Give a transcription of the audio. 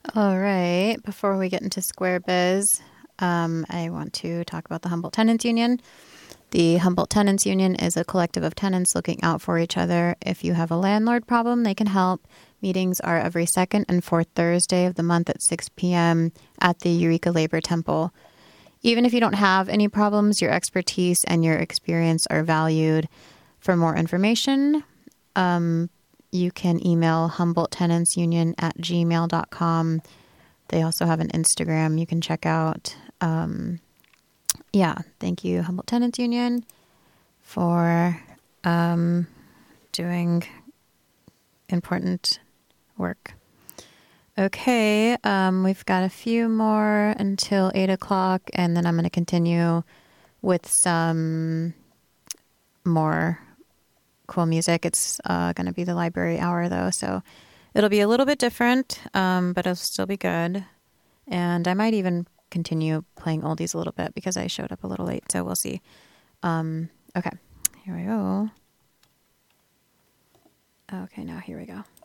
All right. Before we get into Square Biz, I want to talk about the Humboldt Tenants Union. The Humboldt Tenants Union is a collective of tenants looking out for each other. If you have a landlord problem, they can help. Meetings are every second and fourth Thursday of the month at 6 p.m. at the Eureka Labor Temple. Even if you don't have any problems, your expertise and your experience are valued. For more information, you can email HumboldtTenantsUnion@gmail.com. They also have an Instagram you can check out. Thank you, Humboldt Tenants Union, for doing important work. Okay, we've got a few more until 8 o'clock, and then I'm going to continue with some more cool music. It's going to be the library hour, though, so it'll be a little bit different, but it'll still be good. And I might even continue playing oldies a little bit because I showed up a little late, so we'll see. Okay, here we go. Okay, now here we go.